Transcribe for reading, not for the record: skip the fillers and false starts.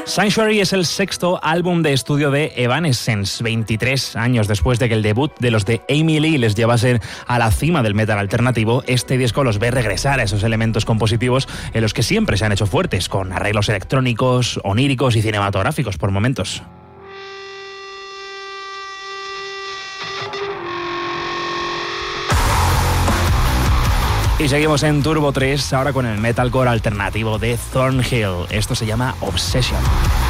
Sanctuary es el sexto álbum de estudio de Evanescence, 23 años después de que el debut de los de Amy Lee les llevase a la cima del metal alternativo. Este disco los ve regresar a esos elementos compositivos en los que siempre se han hecho fuertes, con arreglos electrónicos, oníricos y cinematográficos por momentos. Y seguimos en Turbo 3, ahora con el metalcore alternativo de Thornhill. Esto se llama Obsession.